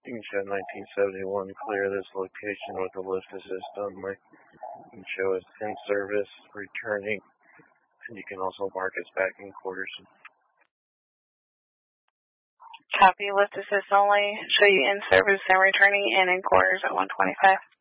You can show 1971 clear this location with the lift assist only. You can show us in service, returning, and you can also mark us back in quarters. Copy, lift assist only. Show you in service and returning and in quarters at 125.